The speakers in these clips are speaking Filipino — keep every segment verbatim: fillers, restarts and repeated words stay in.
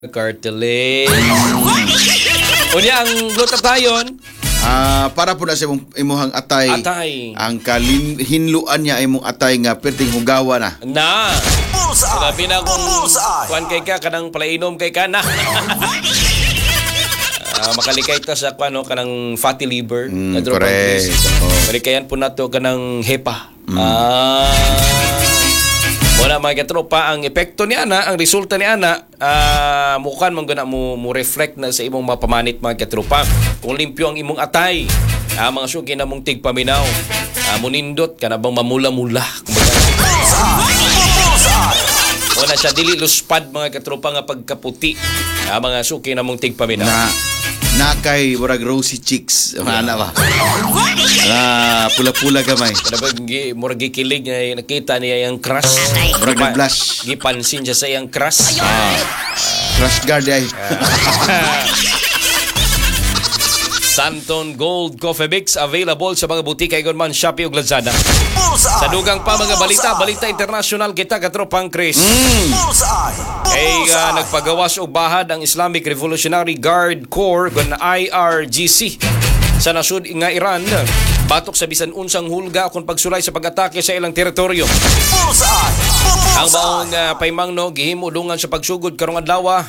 Cartilage. Unya ang luta tayon. Ah, para po na sa imong imuhang atay. Atay. Ang kalin hinluan niya imong atay nga perting hugawa na. Na. Sabi na kung kuan kay ka kanang palainom kay ka na. Uh, makalikay ta sa kuno kanang fatty liver, mm, correct. Oh. Malikayan po nato kanang hepa. Mm. Ah. Wala mga katropa, ang epekto ni ana, ang resulta ni ana, uh, mukan man gana mo, mo reflect na sa imong mapamanit mga katropa. Kung limpyo ang imong atay, uh, mga suki na mong tigpaminaw, uh, munindot ka na bang mamula-mula. Wala siya dili luspad mga katropa nga pagkaputi, uh, mga suki na mong tigpaminaw. Na. Na kay murag rosy cheeks yeah. Ana ba ah, pula-pula gamay kada ba murag gikilig nga nakita niya yung crush murag blush gipansin siya sa iyang crush ah. Crush guard ay Santon Gold Coffee Mix available sa mga butika igon man Shopee ug Lazada. Sa dugang pa mga balita, balita international kita katropang Chris. Mm. Ay uh, nagpagawas og bahad ang Islamic Revolutionary Guard Corps gun I R G C sa nasud nga Iran batok sa bisan unsang hulga kung pagsulay sa pag-atake sa ilang teritoryo. Ang baong uh, paymangno gihimo dungan sa pagsugod karong adlaw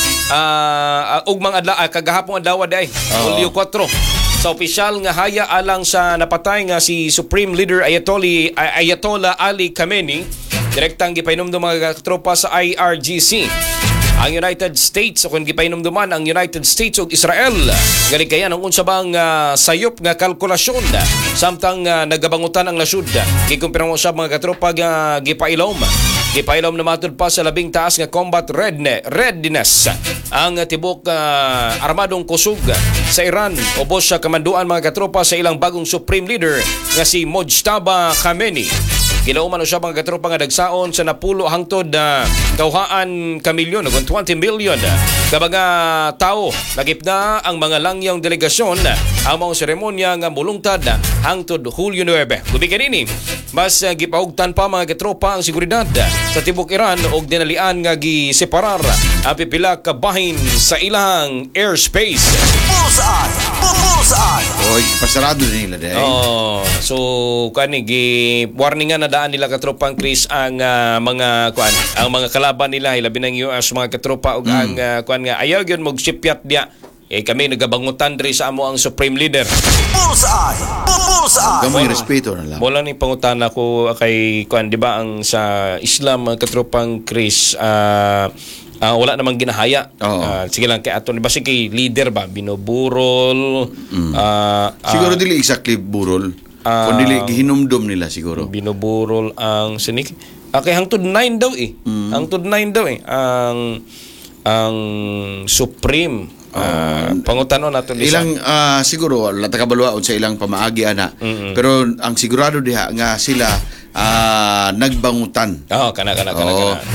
Uh, uh, ugmang adlaw uh, kagahapon adlaw day Hulyo four sa opisyal nga haya alang sa napatay nga si Supreme Leader Ayatollah uh, Ayatollah Ali Khamenei direktang gipainomdom mga tropa sa I R G C ang United States o kung gipainomdoman ang United States ug Israel galikayan ang unsa bang uh, sayop nga kalkulasyon samtang uh, nagabangutan ang nasud gikumpirmo sa mga katropa nga gipailom gipailom na matud pa sa labing taas nga combat readiness ang tibok uh, armadong kusog sa Iran ubos sa kamanduan mga katropa sa ilang bagong Supreme Leader nga si Mojtaba Khamenei. Gilauman siya mga katropa nga dagsaon sa napulo hangtod uh, kauhaan ka milyon o twenty million kabaga tao nagipna ang mga langyang delegasyon ang mga seremonya nga mulungtad hangtod Hulyo nine. Gubi kanini mas uh, gipahugtan pa mga katropa ang seguridad sa tibok Iran og dinalian nga giseparar ang pipila ka bahin sa ilang airspace. Bullseye! Bullseye! Oy, pasarado nila dai. Oh, so kani gi warningan na daan nila katropang Chris ang uh, mga kuan, ang mga kalaban nila hilabi ng U S mga katropa ug mm. ang uh, kuan nga ayaw gyud mog sipyat dia. Eh kami nagabangutan diri sa amo ang Supreme Leader. Bullseye! Bullseye! Gamay respeto na lang. Wala ni pangutana ko kay kuan di ba ang sa Islam mga katropang Chris uh, uh, wala namang ginahaya. Uh, sige lang kay aton ba si kay leader ba binuburol mm. uh, siguro uh, dili exactly burol. Uh, kung dili gihinumdom nila siguro. Binuburol ang sinik. Okay, hangtod nine daw eh. Mm. Hangtod nine daw eh ang ang Supreme Uh, pangutano nato ilang uh, siguro wala ta kabalwaon sa ilang pamaagi ana. Mm-hmm. Pero ang sigurado diha nga sila uh, nagbangutan. Oh, kana kana kana. Oh. kana.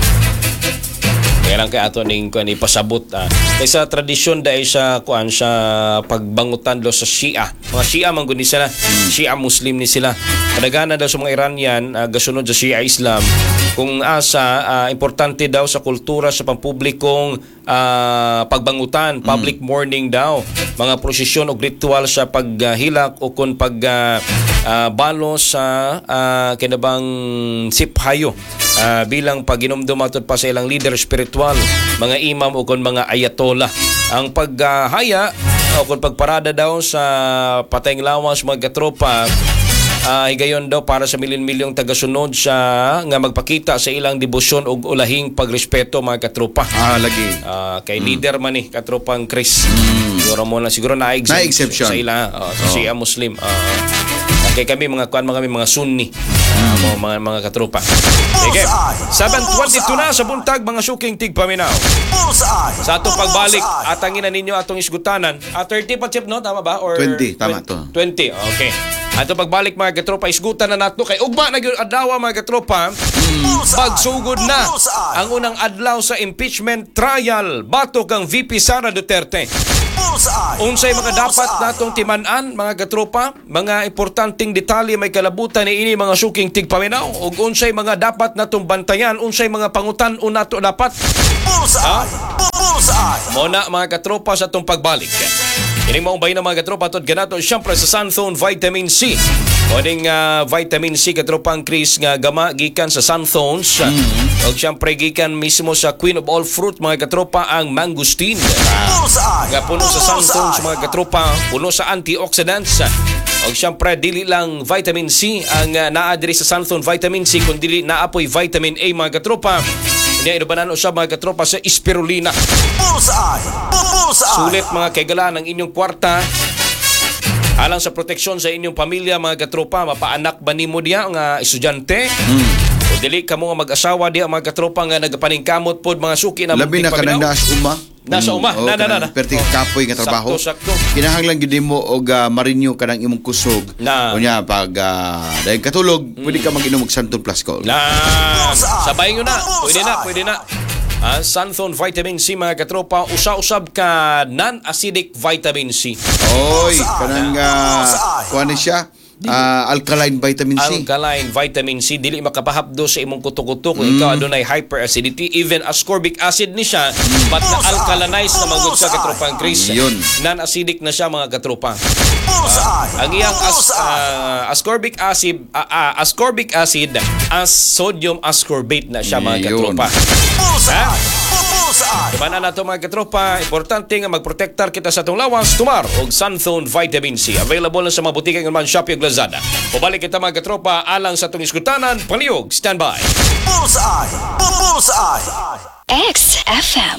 Kaya lang kay ato ning kuan ipasabot ah. Kaysa tradisyon dai sa kuan sa pagbangutan do sa Shia. Mga Shia man gud ni sila. Hmm. Shia Muslim ni sila. Kadaghanan daw sa mga Iranian uh, gasunod sa Shia Islam kung asa uh, importante daw sa kultura sa pampublikong uh, pagbangutan, public hmm. mourning daw. Mga prosesyon o ritual sa paghilak uh, o kun pag uh, uh, balo sa uh, kinabang siphayo. Uh, bilang paginomdom atud pa sa ilang leader spiritual, mga imam o kon mga ayatollah. Ang paghaya uh, o kon pagparada daw sa patayng lawas mga katropa uh, higayon daw para sa milyon-milyong tagasunod sa nga magpakita sa ilang debosyon o ulahing pagrespeto mga katropa. Ah, lagi. Uh, kay mm. leader man ni eh, katropang Chris. Mm. Siguro mo na siguro na exception sa ila uh, sa oh. Shia Muslim. Uh, kay kami mga kuan mga kami mga Sunni. Uh, mga, mga mga katropa. Sige. seven twenty-two na sa buntag mga suking tigpaminaw. Sa atong pagbalik atangin na ninyo atong isgutanan. Ah, thirty pa chip no tama ba or twenty tama to. twenty. Okay. Ato pagbalik mga katropa isgutan na nato kay ugma na gyud adlaw mga katropa. Pagsugod na ang unang adlaw sa impeachment trial batok ang V P Sara Duterte. Unsay mga dapat natong timan-an, mga katropa, mga importanteng detalye may kalabutan ni ini mga suking tigpaminaw, ug unsay mga dapat natong bantayan, unsay mga pangutan o nato dapat. Ha? Muna mga katropa sa itong pagbalik. Ini mong bayin ng mga katropa at ganato siyempre sa Sunzone Vitamin C. Pwedeng uh, vitamin C katropang Chris nga gama gikan sa Sunzones. Mm-hmm. O siyempre gikan mismo sa Queen of All Fruit mga katropa ang mangosteen. Nga puno sa Sunzones mga katropa, puno sa antioxidants. O siyempre dili lang vitamin C ang uh, naadri sa Sunzone Vitamin C kundi naapoy vitamin A mga katropa. Hindi inubanan usab mga katropa sa spirulina. Sulit mga kaigala ng inyong kwarta alang sa proteksyon sa inyong pamilya mga katropa, mapaanak ba nimo diya nga estudyante? Mm. O dili ka mo nga mag-asawa diya mga katropa nga nagapaningkamot pod mga suki na labi na kanang nasa uma. Nasa uma, mm, na na na. na. Perti oh. Kapoy nga trabaho. Sakto, sakto. Kinahanglan gid mo og uh, marinyo kanang imong kusog. Na. Unya pag uh, dahil katulog, mm. pwede ka mag-inom og Santon Plus Gold. Na. Sabay nyo na. Pwede na, pwede na. Ah, Sunzone Vitamin C mga katropa, usa-usab ka non-acidic vitamin C. Oy, kanang uh, kuha ni siya. Uh, alkaline vitamin C. Alkaline vitamin C dili makapahapdo sa imong kuto-kuto kung mm. ikaw adunay hyperacidity, even ascorbic acid ni siya but na alkalinize na magud sa katropang Chris. Non-acidic na siya mga katropa. Uh, ang iyang as, uh, ascorbic acid uh, uh, ascorbic acid as sodium ascorbate na siya mga katropa. Ha? Kumana na ito mga katropa, importante nga magprotektar kita sa itong lawas, tumar og Sunzone Vitamin C. Available na sa mga butika ng man Shopee ug Lazada. Pabalik kita mga katropa alang sa itong iskutanan, palihog, standby. X F M.